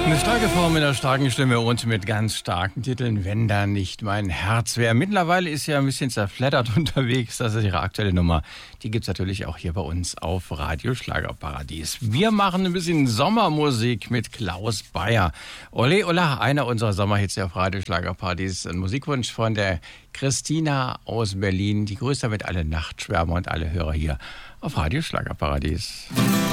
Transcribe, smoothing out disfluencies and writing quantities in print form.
Eine starke Form mit einer starken Stimme und mit ganz starken Titeln, wenn da nicht mein Herz wäre. Mittlerweile ist ja ein bisschen zerfleddert unterwegs, das ist ihre aktuelle Nummer. Die gibt's natürlich auch hier bei uns auf Radio Schlagerparadies. Wir machen ein bisschen Sommermusik mit Klaus Bayer. Ole Ola, einer unserer Sommerhits auf Radio Schlagerparadies. Ein Musikwunsch von der Christina aus Berlin. Die grüßt damit alle Nachtschwärmer und alle Hörer hier auf Radio Schlagerparadies.